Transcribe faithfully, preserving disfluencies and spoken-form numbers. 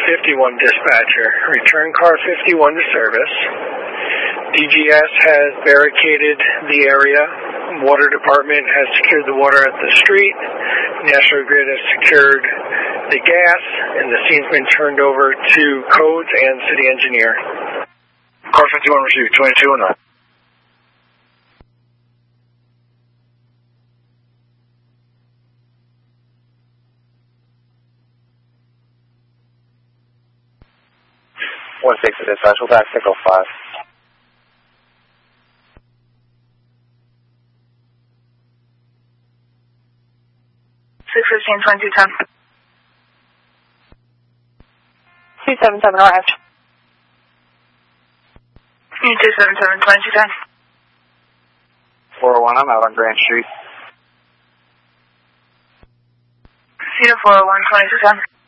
fifty-one dispatcher. Return car fifty-one to service. D G S has barricaded the area. Water department has secured the water at the street. National Grid has secured the gas, and the scene's been turned over to codes and city engineer. Car fifty-one received, twenty-two and up. one six to dispatch, hold back, six oh five. six fifteen, twenty-two ten. two seven seven arrived. two seven seven, twenty-two ten. four oh one, I'm out on Grant Street. Cedar four oh one, twenty-two ten.